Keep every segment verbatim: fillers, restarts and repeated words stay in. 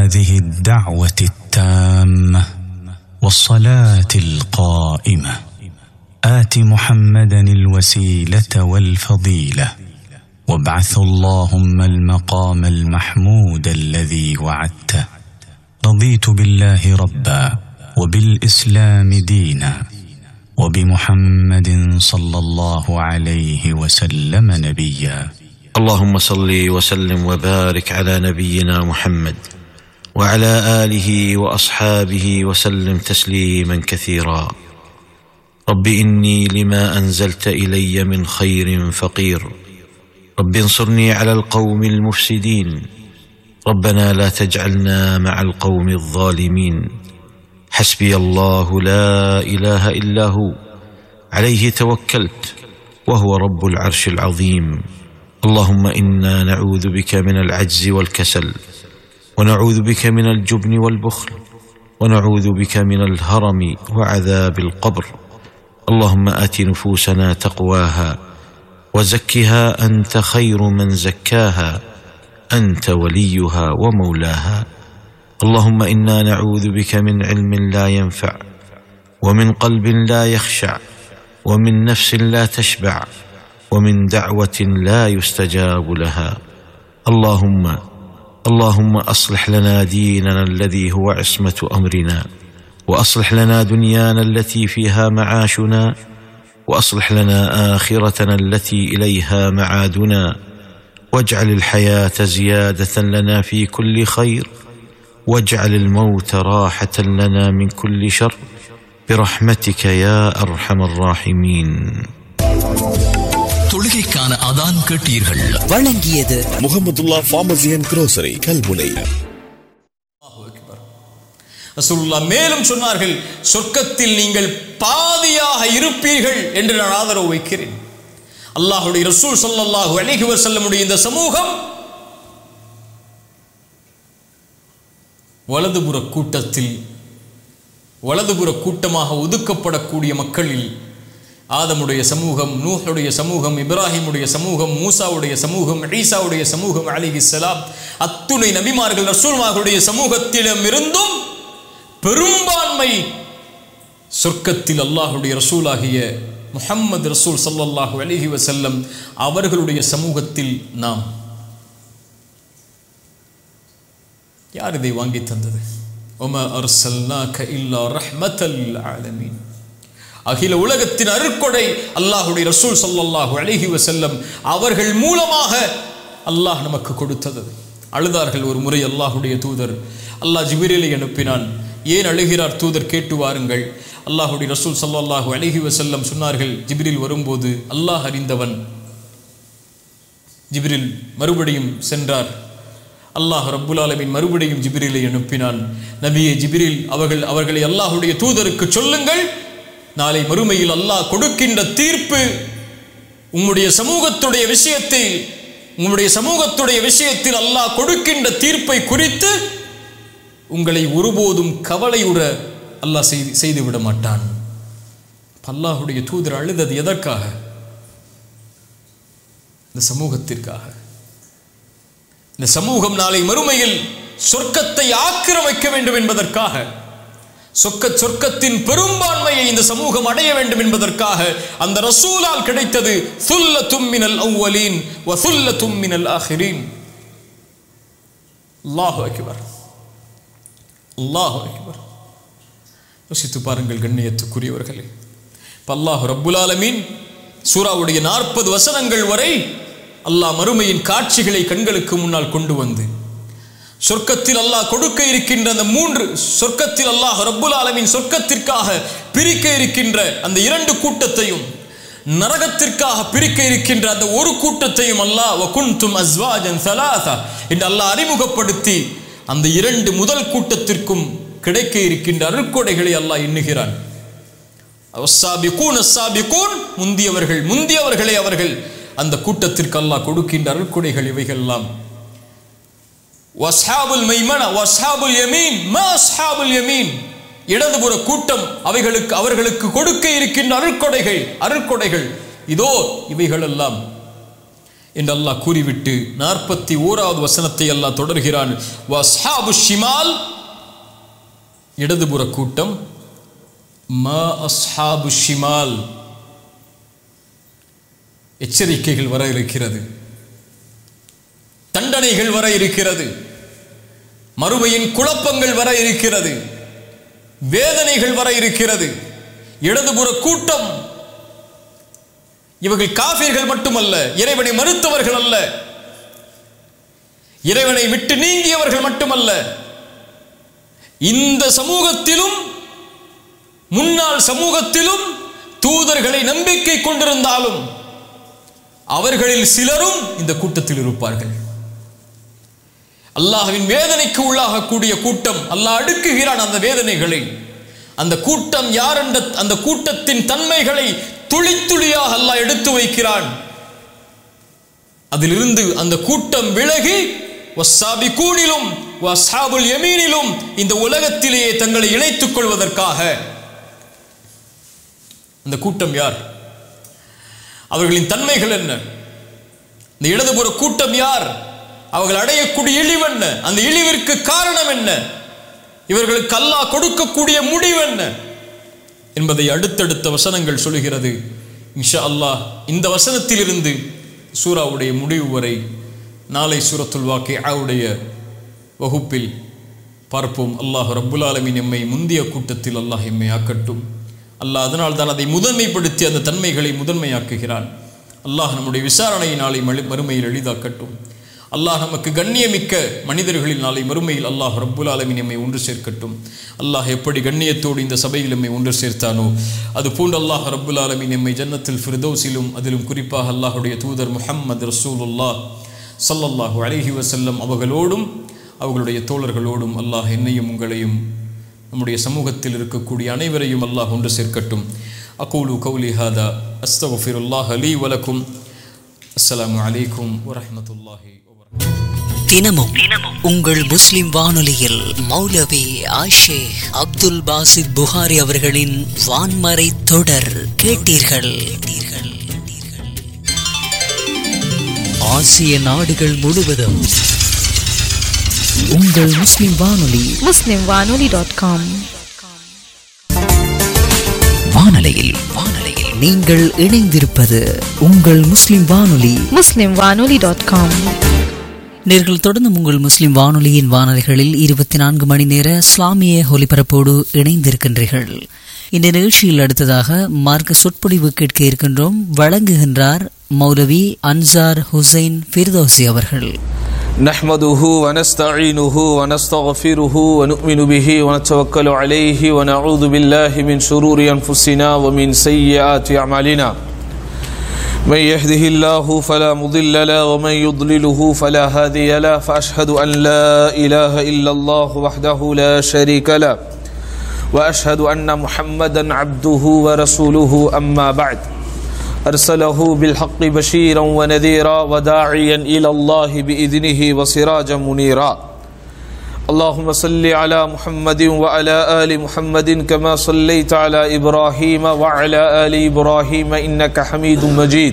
هذه الدعوة التامة والصلاة القائمة آت محمدا الوسيلة والفضيلة وابعث اللهم المقام المحمود الذي وعدته. رضيت بالله ربا وبالإسلام دينا وبمحمد صلى الله عليه وسلم نبيا. اللهم صل وسلم وبارك على نبينا محمد وعلى آله وأصحابه وسلم تسليما كثيرا. رب إني لما أنزلت إلي من خير فقير، رب انصرني على القوم المفسدين، ربنا لا تجعلنا مع القوم الظالمين. حسبي الله لا إله إلا هو عليه توكلت وهو رب العرش العظيم. اللهم إنا نعوذ بك من العجز والكسل، ونعوذ بك من الجبن والبخل، ونعوذ بك من الهرم وعذاب القبر. اللهم آت نفوسنا تقواها وزكها أنت خير من زكاها، أنت وليها ومولاها. اللهم إنا نعوذ بك من علم لا ينفع، ومن قلب لا يخشع، ومن نفس لا تشبع، ومن دعوة لا يستجاب لها. اللهم اللهم أصلح لنا ديننا الذي هو عصمة أمرنا، وأصلح لنا دنيانا التي فيها معاشنا، وأصلح لنا آخرتنا التي إليها معادنا، واجعل الحياة زيادة لنا في كل خير، واجعل الموت راحة لنا من كل شر، برحمتك يا أرحم الراحمين. தொழுகைக்கான அதான் கேட்டீர்கள். வழங்கியது முஹம்மதுல்லாஹ் ஃபார்மசி அண்ட் குரோசரி கல்முனை. ரசூலுல்லாஹ் மேலும் சொன்னார்கள், சொர்க்கத்தில் நீங்கள் பாதியாக இருப்பீர்கள் என்று நான் ஆதரவு வைக்கிறேன். அல்லாஹ்வுடைய ரசூல் ஸல்லல்லாஹு அலைஹி வஸல்லமுடைய இந்த சமூகம் வலதுபுற கூட்டத்தில் வலதுபுற கூட்டமாக ஒதுக்கப்படக்கூடிய மக்களில் ஆதமுடைய சமூகம், நூஹுடைய சமூகம், இப்ராஹிமுடைய சமூகம், மூசாவுடைய சமூகம், ஈசாவுடைய சமூகம் அலைஹிஸ்ஸலாம், அத்துணை நபிமார்கள் ரசூல்மார்களுடைய சமூகத்திலும் இருந்தும் பெரும்பான்மை சொர்க்கத்தில் அல்லாஹ்வுடைய ரசூலாகிய முஹம்மது ரசூல் ஸல்லல்லாஹு அலைஹி வஸல்லம் அவர்களுடைய சமூகத்தில் நாம். யார் இதை வாங்கி தந்தது? வமா அர்ஸல்னாக இல்லா ரஹ்மத்தல் லில் ஆலமீன். அகில உலகத்தின் அருட்கொடை அல்லாஹ்வுடைய ரசூல் ஸல்லல்லாஹு அலைஹி வஸல்லம் அவர்கள் மூலமாக அல்லாஹ் நமக்கு கொடுத்தது. அழுதார்கள் ஒரு முறை அல்லாஹ்வுடைய தூதர். அல்லாஹ் ஜிப்ரீலை அனுப்பினான். ஏன் அழுகிறார் தூதர், கேட்டு வாருங்கள். அல்லாஹ்வுடைய ரசூல் ஸல்லல்லாஹு அலைஹி வஸல்லம் சொன்னார்கள், ஜிப்ரீல் வரும்போது அல்லாஹ் அறிந்தவன். ஜிப்ரீல் மறுபடியும் சென்றார். அல்லாஹ் ரப்புல் ஆலமீன் மறுபடியும் ஜிப்ரீலை அனுப்பினான். நபியே ஜிப்ரீல் அவர்கள் அவர்களை அல்லாஹ்வுடைய தூதருக்கு சொல்லுங்கள், நாளை மறுமையில் அல்லாஹ் கொடுக்கின்ற தீர்ப்பு உம்முடைய சமூகத்துடைய விஷயத்தில் உம்முடைய சமூகத்துடைய விஷயத்தில் அல்லாஹ் கொடுக்கின்ற தீர்ப்பை குறித்து உங்களை ஒருபோதும் கவலையுற அல்லாஹ் செய்து விட மாட்டான். அல்லாஹ்வுடைய தூதர் அழுதது எதற்காக? இந்த சமூகத்திற்காக. இந்த சமூகம் நாளை மறுமையில் சொர்க்கத்தை ஆக்கிரமிக்க வேண்டும் என்பதற்காக, சொர்க்க சொர்க்கத்தின் பெரும்பான்மையை இந்த சமூகம் அடைய வேண்டும் என்பதற்காக அந்த ரசூலால் கிடைத்தது சுல்லத்தும் மினல் அவ்வலீன் வ சுல்லத்தும் மினல் ஆகிரீன். அல்லாஹு அக்பர், அல்லாஹு அக்பர். யோசித்து பாருங்கள் கண்ணியத்துக்குரியவர்களே. அல்லாஹ் ரப்புல் ஆலமீன் சூராவுடைய நாற்பது வசனங்கள் வரை அல்லாஹ் மறுமையின் காட்சிகளை கண்களுக்கு முன்னால் கொண்டு வந்து சொர்க்கத்தில் அல்லாஹ் கொடுக்க இருக்கின்ற அந்த மூன்று சொர்க்கத்தில் அல்லாஹ் ரப்புல் ஆலமீன் சொர்க்கத்திற்காக பிரிக்க இருக்கின்ற அந்த இரண்டு கூட்டத்தையும், நரகத்திற்காக பிரிக்க இருக்கின்ற அந்த ஒரு கூட்டத்தையும் அல்லாஹ் வகுன்தும் அஸ்வாஜன் ஸலாஸா என்று அல்லாஹ் அறிமுகப்படுத்தி அந்த இரண்டு முதல் கூட்டத்திற்கும் கிடைக்க இருக்கின்ற அருட்கொடைகளை அல்லாஹ் எண்ணுகிறான். அஸ்ஸாபிகூன் அஸ்ஸாபிகூன் முந்தியவர்கள் முந்தியவர்களே அவர்கள் அந்த கூட்டத்திற்கு அல்லாஹ் கொடுக்கின்ற அருட்கொடைகள் இவைகள் எல்லாம். வஸ்ஹாபுல் மைமனா வஸ்ஹாபுல் யமீன் மா அஸ்ஹாபுல் யமீன் இடதுபுற கூட்டம் அவைகளுக்கு அவர்களுக்கு கொடுக்க இருக்கின்ற அருட்கொடைகள் அருட்கொடைகள் இதோ இவைகள் எல்லாம். என்று அல்லாஹ் கூறிவிட்டு நாற்பத்தி ஓராவது வசனத்தை அல்லாஹ் தொடர்கிறான். வஸ்ஹாபு ஷிமால், இடதுபுற கூட்டம். மா அஸ்ஹாபு ஷிமால், எச்சரிக்கைகள் வர இருக்கிறது, தண்டனைகள் வர இருக்கிறது, மறுமையின் குழப்பங்கள் வர இருக்கிறது, வேதனைகள் வர இருக்கிறது. இடதுபுற கூட்டம் இவர்கள் காஃபிர்கள் மட்டுமல்ல, இறைவனை மறுத்தவர்கள் அல்ல, இறைவனை விட்டு நீங்கியவர்கள் மட்டுமல்ல, இந்த சமூகத்திலும் முன்னாள் சமூகத்திலும் தூதர்களை நம்பிக்கை கொண்டிருந்தாலும் அவர்களில் சிலரும் இந்த கூட்டத்தில் இருப்பார்கள். அல்லாஹ்வின் வேதனைக்கு உள்ளாகக்கூடிய கூட்டம். அல்லாஹ் அடுக்குகிறான் அந்த வேதனைகளை. அந்த கூட்டம் யார் என்ற அந்த கூட்டத்தின் தன்மைகளை துளி துளியாக அல்லாஹ் எடுத்து வைக்கிறான். அதிலிருந்து அந்த கூட்டம் விலகி வஸ்ஸாபிகூனிலும் வஸ்ஹாபுல் யமீனிலும் இந்த உலகத்திலேயே தங்களை இணைத்துக் கொள்வதற்காக. அந்த கூட்டம் யார்? அவர்களின் தன்மைகள் என்ன? இந்த இடதுபுற கூட்டம் யார்? அவர்கள் அடையக்கூடிய இழிவு என்ன? அந்த இழிவிற்கு காரணம் என்ன? இவர்களுக்கு அல்லாஹ் கொடுக்கக்கூடிய முடிவு என்ன என்பதை அடுத்தடுத்த வசனங்கள் சொல்கிறது. இன்ஷா அல்லாஹ் இந்த வசனத்திலிருந்து சூராவுடைய முடிவு வரை நாளை சூரத்துல் வாக்கிஆவுடைய வகுப்பில் பார்ப்போம். அல்லாஹ் ரப்புல் ஆலமீன் எம்மை முந்திய கூட்டத்தில் அல்லாஹ் எம்மை ஆக்கட்டும். அல்லாஹ் அதனால் தான் அதை முதன்மைப்படுத்தி அந்த தன்மைகளை முதன்மையாக்குகிறான். அல்லாஹ் நம்முடைய விசாரணையை நாளை மறுமையில் எளிதாக்கட்டும். அல்லாஹ் நமக்கு கண்ணியமிக்க மனிதர்களில் நாளை மறுமையில் அல்லாஹ் ரப்புல் ஆலமீன் எம்மை ஒன்று சேர்க்கட்டும். அல்லாஹ் எப்படி கண்ணியத்தோடு இந்த சபையில் எம்மை ஒன்று சேர்த்தானோ அதுபோன்று அல்லாஹ் ரப்புல் ஆலமீன் எம்மை ஜன்னத்துல் ஃபிர்தௌஸிலும் அதிலும் குறிப்பாக அல்லாஹுடைய தூதர் முஹம்மது ரசூலுல்லாஹ் ஸல்லல்லாஹு அலைஹி வஸல்லம் அவர்களோடும் அவர்களுடைய தோழர்களோடும் அல்லாஹ் என்னையும் உங்களையும் நம்முடைய சமூகத்தில் இருக்கக்கூடிய அனைவரையும் அல்லாஹ் ஒன்று சேர்க்கட்டும். அகூலு கௌலி ஹாதா அஸ்தக்ஃபிருல்லாஹ லீ வலக்கும். அஸ்ஸலாமு அலைக்கும் வரஹ்மத்துல்லாஹி வபரகாத்துஹு. தினமும் உங்கள் முஸ்லிம் வானொலியில் மௌலவி ஆஷேக் அப்துல் பாசித் புகாரி அவர்களின் வான்மறை தொடர் கேட்டீர்கள். ஆசிய நாடுகள் முழுவதும் உங்கள் முஸ்லிம் வானொலி முஸ்லிம் வானொலி டாட் காம் வானொலியில் வானொலியில் நீங்கள் இணைந்திருப்பது உங்கள் முஸ்லிம் வானொலி முஸ்லிம் வானொலி டாட் காம். நேர்கள் தொடர்ந்து உங்கள் முஸ்லிம் வானொலியின் வானொலிகளில் இருபத்தி நான்கு மணி நேர இஸ்லாமிய ஒலிபரப்போடு இணைந்திருக்கின்றீர்கள். இந்த நிகழ்ச்சியில் அடுத்ததாக மார்க்க சொற்பொழிவு கேட்க இருக்கின்றோம். வழங்குகின்றார் மௌலவி அன்சார் ஹுசைன் ஃபிர்தௌசி அவர்கள். نحمده ونستعينه ونستغفره ونؤمن به ونتوكل عليه ونعوذ بالله من شرور أنفسنا ومن سيئات أعمالنا من يهده الله فلا مضل له ومن يضلله فلا هادي له فأشهد أن لا إله إلا الله وحده لا شريك له وأشهد أن محمدا عبده ورسوله أما بعد أرسله بالحق بشيرا ونذيرا وداعيا إلى الله بإذنه وسراجا منيرا اللهم صل على محمد وعلى آل محمد كما صليت على إبراهيم وعلى آل إبراهيم إنك حميد مجيد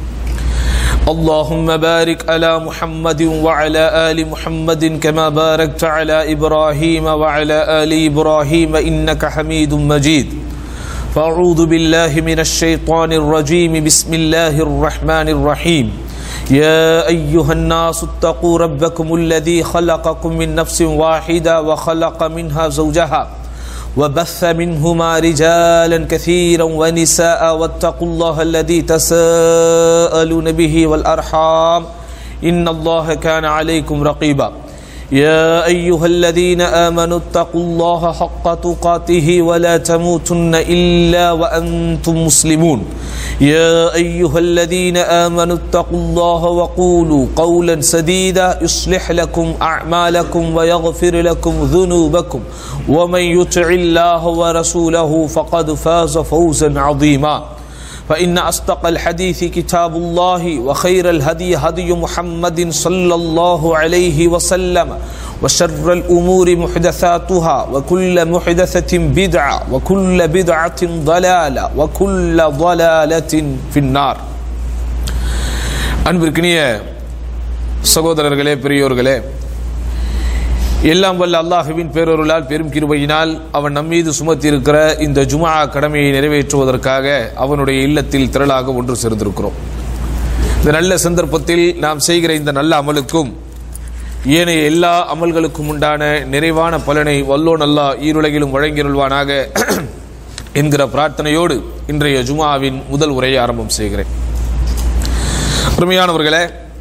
اللهم بارك على محمد وعلى آل محمد كما باركت على إبراهيم وعلى آل إبراهيم إنك حميد مجيد فأعوذ بالله من الشيطان الرجيم بسم الله الرحمن الرحيم يا أيها الناس اتقوا ربكم الذي خلقكم من نفس واحدة وخلق منها زوجها وبث منهما رجالا كثيرا ونساء واتقوا الله الذي تساءلون به والأرحام إن الله كان عليكم رقيبا يا أيها الذين آمنوا اتقوا الله حق تقاته ولا تموتن إلا وأنتم مسلمون يا أيها الذين آمنوا اتقوا الله وقولوا قولا سديدا يصلح لكم أعمالكم ويغفر لكم ذنوبكم ومن يطع الله ورسوله فقد فاز فوزا عظيما فإن أصدق الحديث كتاب الله وخير الهدي هدي محمد صلى الله عليه وسلم وشر الأمور محدثاتها وكل محدثة بدعة وكل بدعة ضلالة وكل ضلالة في النار அன்பிற்கினிய சகோதரர்களே, பெரியோர்களே, எல்லாம் வல்ல அல்லாஹுவின் பேரொருளால் பெரும் கிருபையினால் அவன் நம்மீது சுமத்தி இருக்கிற இந்த ஜுமா கடமையை நிறைவேற்றுவதற்காக அவனுடைய இல்லத்தில் திரளாக ஒன்று சேர்ந்திருக்கிறோம். இந்த நல்ல சந்தர்ப்பத்தில் நாம் செய்கிற இந்த நல்ல அமலுக்கும் ஏனைய எல்லா அமல்களுக்கும் உண்டான நிறைவான பலனை வல்லோன் அல்லாஹ் ஈருலகிலும் வழங்கியருள்வானாக என்கிற பிரார்த்தனையோடு இன்றைய ஜுமாவின் முதல் உரையை ஆரம்பம் செய்கிறேன். அருமையானவர்களே,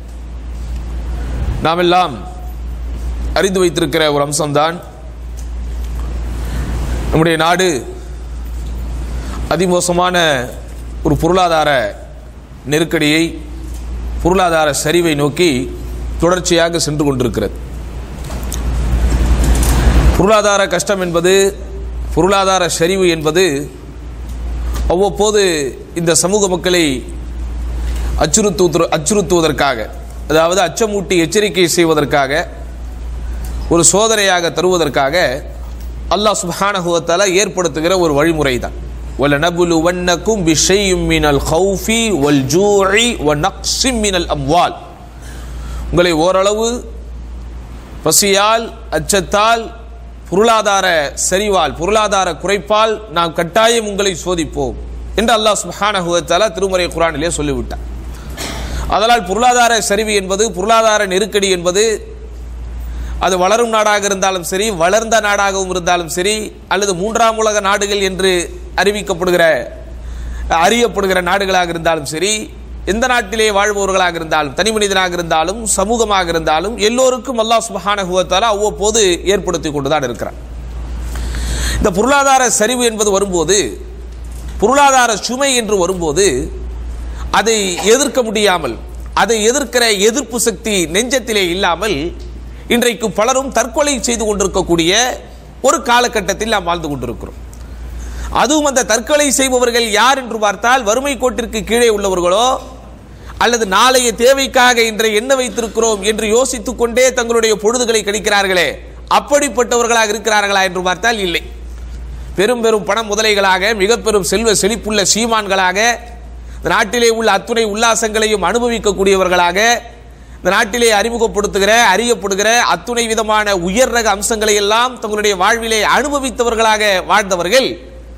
நாம் எல்லாம் அறிந்து வைத்திருக்கிற ஒரு அம்சம்தான், நம்முடைய நாடு அதிமோசமான ஒரு பொருளாதார நெருக்கடியை, பொருளாதார சரிவை நோக்கி தொடர்ச்சியாக சென்று கொண்டிருக்கிறது. பொருளாதார கஷ்டம் என்பது, பொருளாதார சரிவு என்பது அவ்வப்போது இந்த சமூக மக்களை அச்சுறுத்து அச்சுறுத்துவதற்காக, அதாவது அச்சமூட்டி எச்சரிக்கை செய்வதற்காக, ஒரு சோதனையாக தருவதற்காக அல்லாஹ் சுப்ஹானஹு வ தஆலா ஏற்படுத்துகிற ஒரு வழிமுறை தான். வலனபுலுவன்னகும் பிஷைஇம் மினல் கௌஃபி வல் ஜூஇ வ நக்ஸிம் மினல் அம்வால். உங்களை ஓரளவு பசியால், அச்சத்தால், பொருளாதார சரிவால், பொருளாதார குறைப்பால் நாம் கட்டாயம் உங்களை சோதிப்போம் என்று அல்லாஹ் சுப்ஹானஹு வ தஆலா திருமறை குர்ஆனிலே சொல்லிவிட்டார். அதனால் பொருளாதார சரிவு என்பது, பொருளாதார நெருக்கடி என்பது, அது வளரும் நாடாக இருந்தாலும் சரி, வளர்ந்த நாடாகவும் இருந்தாலும் சரி, அல்லது மூன்றாம் உலக நாடுகள் என்று அறிவிக்கப்படுகிற அறியப்படுகிற நாடுகளாக இருந்தாலும் சரி, எந்த நாட்டிலே வாழ்பவர்களாக இருந்தாலும், தனி மனிதனாக இருந்தாலும், சமூகமாக இருந்தாலும், எல்லோருக்கும் அல்லாஹ் சுப்ஹானஹு வ தஆலா அவ்வப்போது ஏற்படுத்தி கொண்டுதான் இருக்கிறார். இந்த பொருளாதார சரிவு என்பது வரும்போது, பொருளாதார சுமை என்று வரும்போது, அதை எதிர்க்க முடியாமல், அதை எதிர்க்கிற எதிர்ப்பு சக்தி நெஞ்சத்திலே இல்லாமல் இன்றைக்கு பலரும் தற்கொலை செய்து கொண்டிருக்கக்கூடிய ஒரு காலகட்டத்தில் நாம் வாழ்ந்து கொண்டிருக்கிறோம். அதுவும் அந்த தற்கொலை செய்பவர்கள் யார் என்று பார்த்தால், வறுமை கோட்டிற்கு கீழே உள்ளவர்களோ, அல்லது நாளைய தேவைக்காக இன்றைய என்ன வைத்திருக்கிறோம் என்று யோசித்துக் கொண்டே தங்களுடைய பொழுதுகளை கழிக்கிறார்களே, அப்படிப்பட்டவர்களாக இருக்கிறார்களா என்று பார்த்தால் இல்லை. பெரும் பெரும் பண முதலைகளாக, மிக பெரும் செல்வ செழிப்புள்ள சீமான்களாக, இந்த நாட்டிலே உள்ள அத்துணை உல்லாசங்களையும் அனுபவிக்கக்கூடியவர்களாக, இந்த நாட்டிலே அறிமுகப்படுத்துகிற, அறியப்படுகிற அத்துணை விதமான உயர் ரக அம்சங்களை எல்லாம் தங்களுடைய வாழ்விலே அனுபவித்தவர்களாக வாழ்ந்தவர்கள்,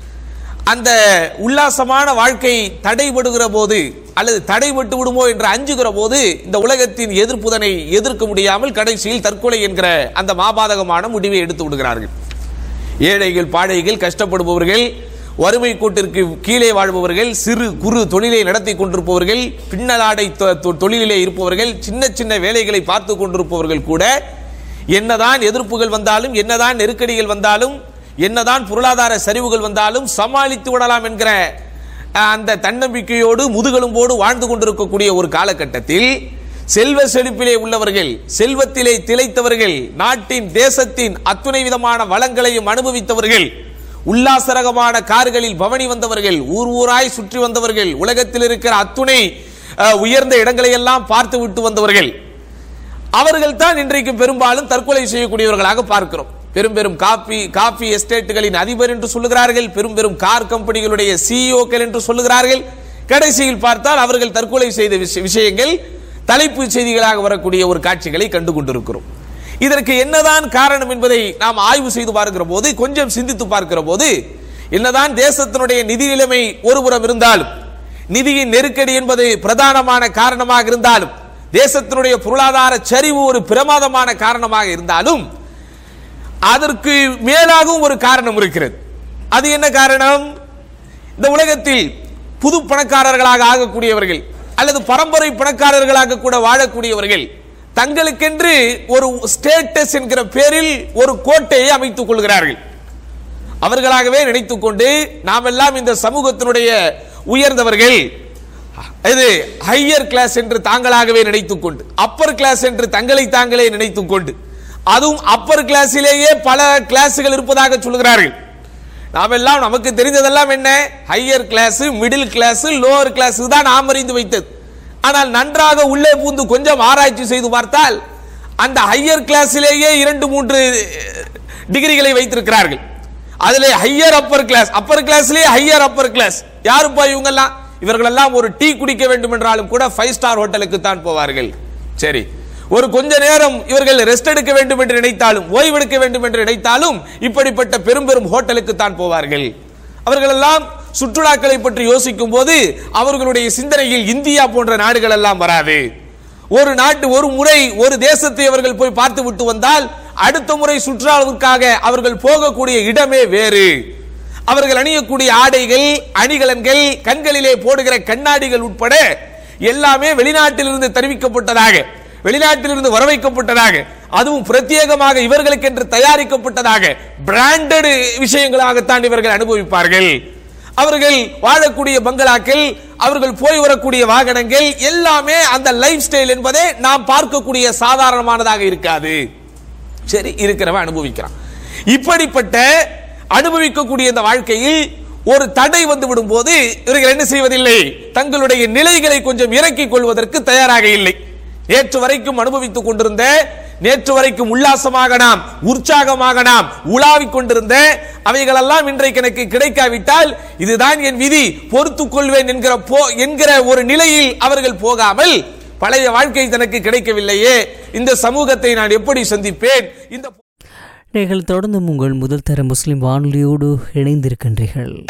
அந்த உல்லாசமான வாழ்க்கை தடைபடுகிற போது, அல்லது தடைபட்டு விடுமோ என்று அஞ்சுகிற போது, இந்த உலகத்தின் எதிர்ப்புதனை எதிர்க்க முடியாமல் கடைசியில் தற்கொலை என்கிற அந்த மாபாதகமான முடிவை எடுத்து விடுகிறார்கள். ஏழைகள், பாழைகள், கஷ்டப்படுபவர்கள், வறுமை கோட்டிற்கு கீழே வாழ்பவர்கள், சிறு குறு தொழிலை நடத்தி கொண்டிருப்பவர்கள், பின்னலாடை தொழிலிலே இருப்பவர்கள், சின்ன சின்ன வேலைகளை பார்த்து கொண்டிருப்பவர்கள் கூட என்னதான் எதிர்ப்புகள் வந்தாலும், என்னதான் நெருக்கடிகள் வந்தாலும், என்னதான் பொருளாதார சரிவுகள் வந்தாலும் சமாளித்து விடலாம் என்கிற அந்த தன்னம்பிக்கையோடு முதுகெலும்போடு வாழ்ந்து கொண்டிருக்கக்கூடிய ஒரு காலகட்டத்தில், செல்வ செழிப்பிலே உள்ளவர்கள், செல்வத்திலே திளைத்தவர்கள், நாட்டின் தேசத்தின் அத்துணை விதமான வளங்களையும் அனுபவித்தவர்கள், உல்லாசரகமான கார்களில் பவனி வந்தவர்கள், ஊர் ஊராய் சுற்றி வந்தவர்கள், உலகத்தில் இருக்கிற அத்துணை உயர்ந்த இடங்களை எல்லாம் பார்த்து விட்டு வந்தவர்கள், அவர்கள் தான் இன்றைக்கு பெரும்பாலும் தற்கொலை செய்யக்கூடியவர்களாக பார்க்கிறோம். பெரும் பெரும் காபி காபி எஸ்டேட்டுகளின் அதிபர் என்று சொல்லுகிறார்கள், பெரும் பெரும் கார் கம்பெனிகளுடைய சிஇஓக்கள் என்று சொல்லுகிறார்கள். கடைசியில் பார்த்தால் அவர்கள் தற்கொலை செய்த விஷயங்கள் தலைப்பு செய்திகளாக வரக்கூடிய ஒரு காட்சிகளை கண்டு கொண்டிருக்கிறோம். இதற்கு என்னதான் காரணம் என்பதை நாம் ஆய்வு செய்து பார்க்கிற போது, கொஞ்சம் சிந்தித்து பார்க்கிற போது, என்னதான் தேசத்தினுடைய நிதி நிலைமை ஒருபுறம் இருந்தாலும், நிதியின் நெருக்கடி என்பது பிரதானமான காரணமாக இருந்தாலும், தேசத்தினுடைய பொருளாதார சரிவு ஒரு பிரமாதமான காரணமாக இருந்தாலும், அதற்கு மேலாகவும் ஒரு காரணம் இருக்கிறது. அது என்ன காரணம்? இந்த உலகத்தில் புது பணக்காரர்களாக ஆகக்கூடியவர்கள், அல்லது பரம்பரை பணக்காரர்களாக கூட வாழக்கூடியவர்கள், தங்களுக்கென்று ஒரு ஸ்டேட்டஸ் என்கிற பேரில் ஒரு கோட்டையை அமைத்துக் கொள்கிறார்கள். அவர்களாகவே நினைத்துக் கொண்டு, நாம் எல்லாம் இந்த சமூகத்தினுடைய உயர்ந்தவர்கள், இது ஹையர் கிளாஸ் என்று தாங்களாகவே நினைத்துக் கொண்டு, அப்பர் கிளாஸ் என்று தங்களை தாங்களே நினைத்துக் கொண்டு, அதுவும் அப்பர் கிளாஸிலேயே பல கிளாஸுகள் இருப்பதாக சொல்கிறார்கள். நாம் எல்லாம் நமக்கு தெரிந்ததெல்லாம் என்ன? Higher class, middle class, lower class தான் நாம் அறிந்து வைத்தது. ஆனால் நன்றாக உள்ளே பூந்து கொஞ்சம் ஆராய்ச்சி செய்து பார்த்தால், அந்த ஹையர் கிளாஸிலேயே இரண்டு மூன்று டிகிரிகளை வைத்திருக்கிறார்கள். அதிலே higher upper class, Appar கிளாஸ்லேயே higher upper class. யாருப்பா இவங்கெல்லாம்? இவர்களெல்லாம் ஒரு டீ குடிக்க வேண்டும் என்றாலும் கூட ஃபைவ் ஸ்டார் ஹோட்டலுக்கு தான் போவார்கள். சரி, ஒரு கொஞ்ச நேரம் இவர்கள் ரெஸ்ட் எடுக்க வேண்டும் என்று நினைத்தாலும், ஓய்வெடுக்க வேண்டும் என்று நினைத்தாலும் இப்படிப்பட்ட பெரும் பெரும் ஹோட்டலுக்கு தான் போவார்கள். அவர்கள் எல்லாம் சுற்றுலாக்களை பற்றி யோசிக்கும் போது அவர்களுடைய சிந்தனையில் இந்தியா போன்ற நாடுகள் எல்லாம் வராது. ஒரு நாட்டு ஒரு முறை ஒரு தேசத்தை அவர்கள் போய் பார்த்து விட்டு வந்தால் அடுத்த முறை சுற்றுலாவுக்காக அவர்கள் போகக்கூடிய இடமே வேறு. அவர்கள் அணியக்கூடிய ஆடைகள், அணிகலன்கள், கண்களிலே போடுகிற கண்ணாடிகள் உட்பட எல்லாமே வெளிநாட்டிலிருந்து தெரிவிக்கப்பட்டதாக, வெளிநாட்டிலிருந்து வரவைக்கப்பட்டதாக, அதுவும் பிரத்யேகமாக இவர்களுக்கு என்று தயாரிக்கப்பட்டதாக பிராண்டட் விஷயங்களாகத்தான் இவர்கள் அனுபவிப்பார்கள். அவர்கள் வாழக்கூடிய பங்களாக்கள், அவர்கள் போய் வரக்கூடிய வாகனங்கள் எல்லாமே அந்த லைஃப் ஸ்டைல் என்பதே நாம் பார்க்கக்கூடிய சாதாரணமானதாக இருக்காது. சரி, இருக்கிறவன் அனுபவிக்கிறான். இப்படிப்பட்ட அனுபவிக்கக்கூடிய இந்த வாழ்க்கையில் ஒரு தடை வந்து விடும் போது இவர்கள் என்ன செய்வதில்லை, தங்களுடைய நிலைகளை கொஞ்சம் இறக்கிக் கொள்வதற்கு தயாராக இல்லை. நேற்று வரைக்கும் அனுபவித்துக் கொண்டிருந்த, நேற்று வரைக்கும் உல்லாசமாக நாம் உற்சாகமாக நாம் உலாவிக் கொண்டிருந்த அவைகளெல்லாம் இன்றைக்கு எனக்கு கிடைக்காவிட்டால் இதுதான் என் விதி, பொறுத்துக் கொள்வேன் என்கிற போ என்கிற ஒரு நிலையில் அவர்கள் போகாமல், பழைய வாழ்க்கை தனக்கு கிடைக்கவில்லையே, இந்த சமூகத்தை நான் எப்படி சந்திப்பேன், இந்த நீங்கள் தொடர்ந்து உங்கள் முதல் தர முஸ்லிம் வானொலியோடு இணைந்திருக்கின்றீர்கள்.